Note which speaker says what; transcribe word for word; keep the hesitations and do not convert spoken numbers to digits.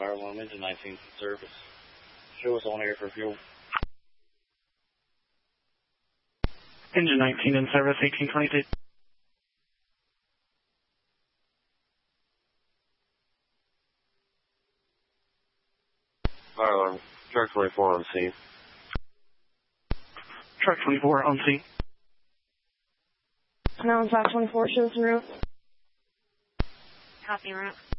Speaker 1: Fire alarm engine nineteen service. Show us on air for fuel.
Speaker 2: Engine nineteen in service, eighteen twenty-two.
Speaker 3: Fire alarm. Truck twenty-four on scene.
Speaker 2: Truck twenty-four on scene.
Speaker 4: Now on five twenty-four, show us en route.
Speaker 5: Copy, en route.